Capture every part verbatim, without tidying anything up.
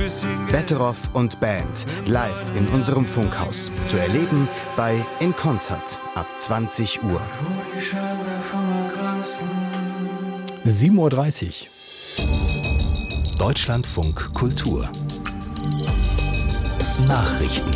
Betteroff und Band live in unserem Funkhaus. Zu erleben bei In Concert ab zwanzig Uhr. sieben Uhr dreißig. Deutschlandfunk Kultur. Nachrichten.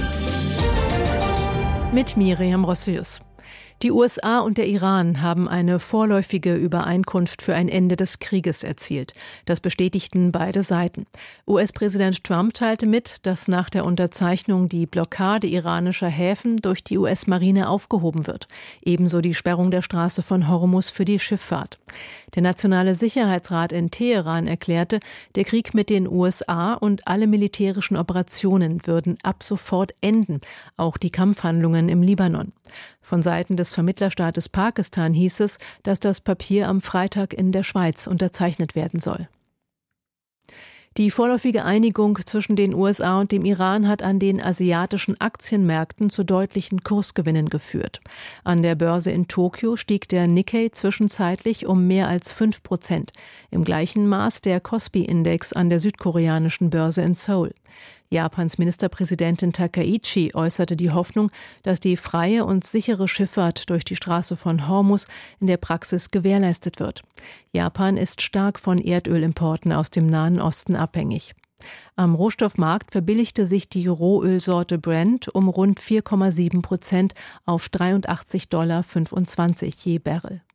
Mit Miriam Rossius. Die U S A und der Iran haben eine vorläufige Übereinkunft für ein Ende des Krieges erzielt. Das bestätigten beide Seiten. U S-Präsident Trump teilte mit, dass nach der Unterzeichnung die Blockade iranischer Häfen durch die U S-Marine aufgehoben wird. Ebenso die Sperrung der Straße von Hormuz für die Schifffahrt. Der Nationale Sicherheitsrat in Teheran erklärte, der Krieg mit den U S A und alle militärischen Operationen würden ab sofort enden, auch die Kampfhandlungen im Libanon. Von Seiten des Vermittlerstaates Pakistan hieß es, dass das Papier am Freitag in der Schweiz unterzeichnet werden soll. Die vorläufige Einigung zwischen den U S A und dem Iran hat an den asiatischen Aktienmärkten zu deutlichen Kursgewinnen geführt. An der Börse in Tokio stieg der Nikkei zwischenzeitlich um mehr als fünf Prozent. Im gleichen Maß der Kospi-Index an der südkoreanischen Börse in Seoul. Japans Ministerpräsidentin Takaichi äußerte die Hoffnung, dass die freie und sichere Schifffahrt durch die Straße von Hormuz in der Praxis gewährleistet wird. Japan ist stark von Erdölimporten aus dem Nahen Osten abhängig. Am Rohstoffmarkt verbilligte sich die Rohölsorte Brent um rund vier Komma sieben Prozent auf dreiundachtzig Komma fünfundzwanzig Dollar je Barrel.